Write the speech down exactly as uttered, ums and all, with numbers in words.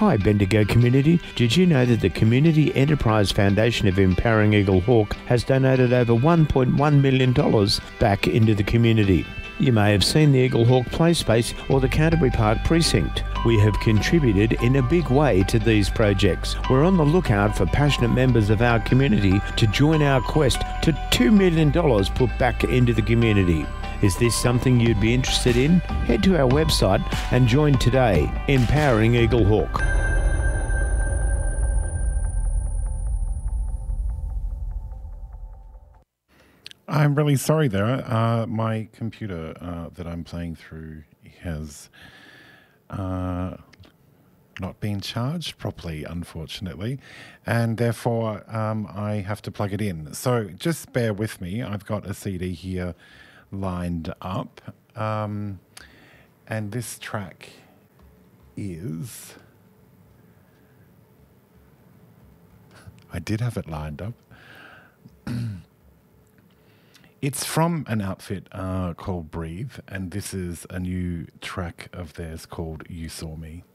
Hi Bendigo community, did you know that the Community Enterprise Foundation of Empowering Eagle Hawk has donated over one point one million dollars back into the community? You may have seen the Eagle Hawk Play Space or the Canterbury Park Precinct. We have contributed in a big way to these projects. We're on the lookout for passionate members of our community to join our quest to two million dollars put back into the community. Is this something you'd be interested in? Head to our website and join today. Empowering Eagle Hawk. I'm really sorry there. Uh, my computer uh, that I'm playing through has uh, not been charged properly, unfortunately, and therefore um, I have to plug it in. So just bear with me. I've got a C D here lined up, um, and this track is... I did have it lined up. It's from an outfit uh, called Breathe, and this is a new track of theirs called You Saw Me.